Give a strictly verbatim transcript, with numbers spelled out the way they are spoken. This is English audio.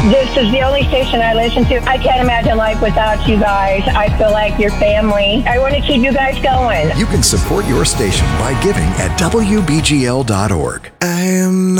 This is the only station I listen to. I can't imagine life without you guys. I feel like your family. I want to keep you guys going. You can support your station by giving at W B G L dot org. I am